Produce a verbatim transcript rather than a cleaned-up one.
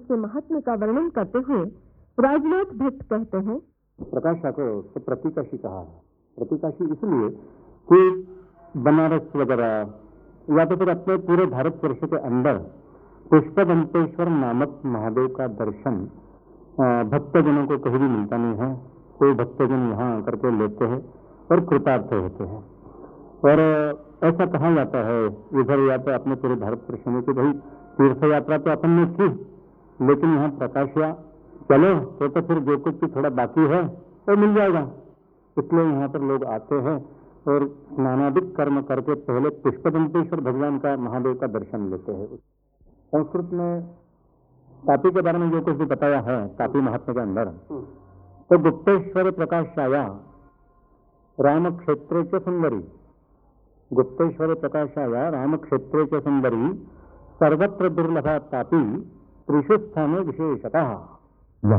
उसके महात्म्य का वर्णन करते हुए राजनाथ भट्ट कहते हैं, प्रकाशा को तो प्रतिकाशी कहा है। प्रतिकाशी इसलिए कि बनारस वगैरह या तो फिर अपने पूरे भारतवर्ष के अंदर पुष्पदंतेश्वर नामक महादेव का दर्शन भक्तजनों को कहीं भी मिलता नहीं है। कोई भक्तजन यहाँ आकर के लेते हैं और कृतार्थ होते हैं। और ऐसा कहा जाता है इधर या तो अपने पूरे भारतवर्ष में कि भाई तीर्थ यात्रा तो अपन ने की, लेकिन यहाँ प्रकाशिया चलो तो, तो फिर जो कुछ भी थोड़ा बाकी है वो मिल जाएगा। इसलिए यहाँ पर लोग आते हैं और स्नानादिक कर्म करके पहले पुष्पदंतेश्वर भगवान का महादेव का दर्शन लेते हैं। संस्कृत में तापी के बारे में जो कुछ भी बताया है तापी महात्म्य के अंदर, तो गुप्तेश्वर प्रकाशाया राम क्षेत्रे च सुंदरी, गुप्तेश्वर प्रकाशाया राम क्षेत्रे च सुंदरी सर्वत्र दुर्लभा तापी त्रिषु स्थाने विशेषतः।